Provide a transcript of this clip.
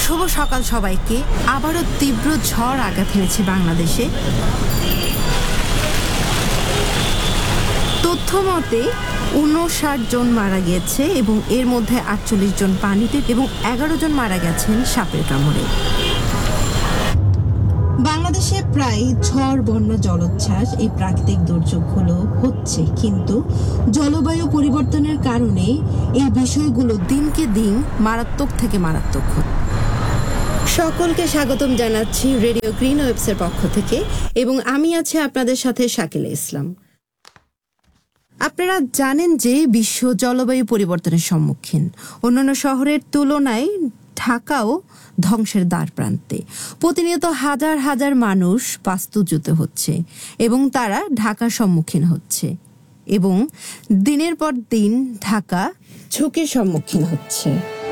শুভ সকাল সবাইকে। আবারও তীব্র ঝড় আঘাত হেনেছে বাংলাদেশে। তথ্য মতে ৫৯ জন মারা গিয়েছে এবং এর মধ্যে ৪৮ জন পানিতে এবং ১১ জন মারা গেছেন সাপের কামড়ে। বাংলাদেশে প্রায় ঝড়, বন্যা, জলোচ্ছ্বাস এই প্রাকৃতিক দুর্যোগগুলো হচ্ছে, কিন্তু জলবায়ু পরিবর্তনের কারণে এই বিষয়গুলো দিনকে দিন মারাত্মক থেকে মারাত্মক হচ্ছে। সকলকে স্বাগতম জানাচ্ছি রেডিও গ্রিন ওয়েভসের পক্ষ থেকে এবং আমি আছি আপনাদের সাথে শাকিলা ইসলাম। আপনারা জানেন যে বিশ্ব জলবায়ু পরিবর্তনের সম্মুখীন। অন্যান্য শহরের তুলনায় ঢাকাও ধ্বংসের দ্বার প্রান্তে। প্রতিনিয়ত হাজার হাজার মানুষ বাস্তুচ্যুত হচ্ছে এবং তারা ঢাকার সম্মুখীন হচ্ছে এবং দিনের পর দিন ঢাকা ঝুঁকির সম্মুখীন হচ্ছে।